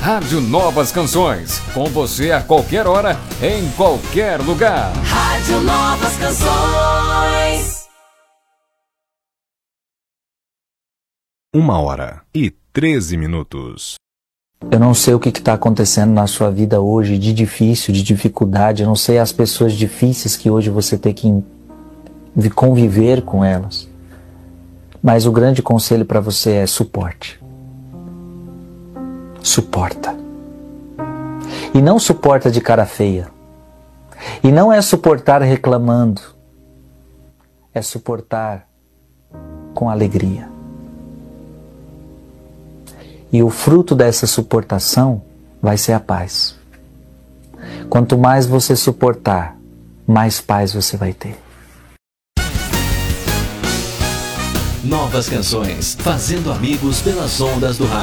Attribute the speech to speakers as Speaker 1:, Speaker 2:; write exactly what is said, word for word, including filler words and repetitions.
Speaker 1: Rádio Novas Canções, com você a qualquer hora, em qualquer lugar.
Speaker 2: Rádio Novas Canções.
Speaker 3: Uma hora e treze minutos.
Speaker 4: Eu não sei o que está acontecendo na sua vida hoje, de difícil, de dificuldade. Eu não sei as pessoas difíceis que hoje você tem que conviver com elas. Mas o grande conselho para você é suporte. Suporta. E não suporta de cara feia. E não é suportar reclamando. É suportar com alegria. E o fruto dessa suportação vai ser a paz. Quanto mais você suportar, mais paz você vai ter.
Speaker 5: Novas Canções, fazendo amigos pelas ondas do rádio.